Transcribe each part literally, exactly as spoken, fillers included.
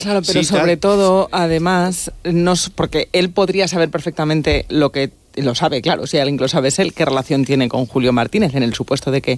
Claro, pero sí, sobre tal. todo, además, no, porque él podría saber perfectamente lo que... Lo sabe, claro, si alguien lo sabe es él, qué relación tiene con Julio Martínez, en el supuesto de que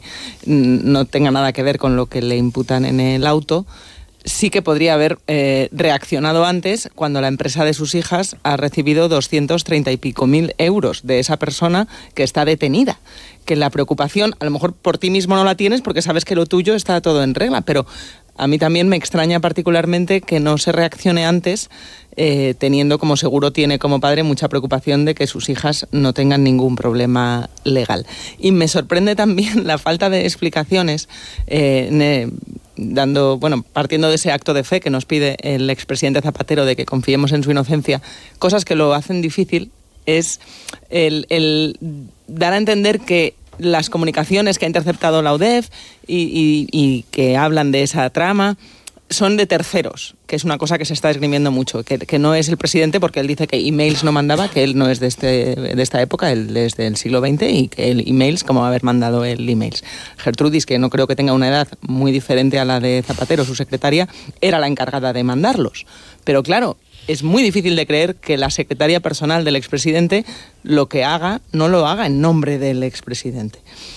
no tenga nada que ver con lo que le imputan en el auto. Sí que podría haber eh, reaccionado antes cuando la empresa de sus hijas ha recibido doscientos treinta y pico mil euros de esa persona que está detenida. Que la preocupación, a lo mejor por ti mismo no la tienes porque sabes que lo tuyo está todo en regla, pero a mí también me extraña particularmente que no se reaccione antes, eh, teniendo, como seguro tiene como padre, mucha preocupación de que sus hijas no tengan ningún problema legal. Y me sorprende también la falta de explicaciones, eh, ne, dando, bueno, partiendo de ese acto de fe que nos pide el expresidente Zapatero de que confiemos en su inocencia, cosas que lo hacen difícil, es el, el dar a entender que las comunicaciones que ha interceptado la U D E F y, y, y que hablan de esa trama son de terceros, que es una cosa que se está esgrimiendo mucho, que, que no es el presidente, porque él dice que emails no mandaba, que él no es de, este, de esta época, él es del siglo veinte y que el emails, como va a haber mandado el emails. Gertrudis, que no creo que tenga una edad muy diferente a la de Zapatero, su secretaria, era la encargada de mandarlos. Pero claro, es muy difícil de creer que la secretaria personal del expresidente lo que haga, no lo haga en nombre del expresidente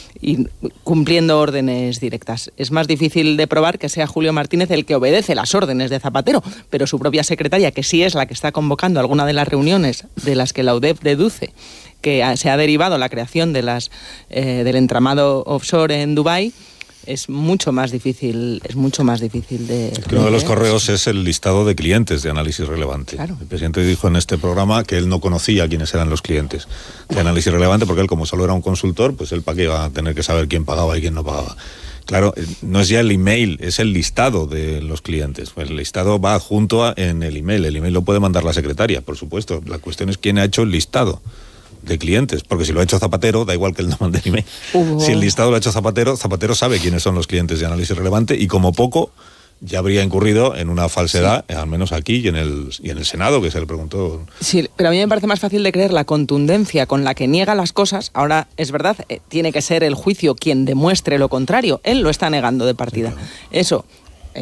y cumpliendo órdenes directas. Es más difícil de probar que sea Julio Martínez el que obedece las órdenes de Zapatero, pero su propia secretaria, que sí es la que está convocando alguna de las reuniones de las que la U D E F deduce que se ha derivado la creación de las, eh, del entramado offshore en Dubái, es mucho más difícil, es mucho más difícil de... Es que uno de los correos es el listado de clientes de Análisis Relevante. Claro. El presidente dijo en este programa que él no conocía quiénes eran los clientes de Análisis Relevante, porque él, como solo era un consultor, pues él para qué iba a tener que saber quién pagaba y quién no pagaba. Claro, no es ya el email, es el listado de los clientes. Pues el listado va adjunto en el email. El email lo puede mandar la secretaria, por supuesto. La cuestión es quién ha hecho el listado de clientes, porque si lo ha hecho Zapatero, da igual que él no mande el email. Uh-huh. Si el listado lo ha hecho Zapatero, Zapatero sabe quiénes son los clientes de Análisis Relevante y como poco ya habría incurrido en una falsedad, sí. Al menos aquí y en el y en el Senado, que se le preguntó. Sí, pero a mí me parece más fácil de creer la contundencia con la que niega las cosas. Ahora, es verdad, eh, tiene que ser el juicio quien demuestre lo contrario. Él lo está negando de partida. Sí, claro. Eso,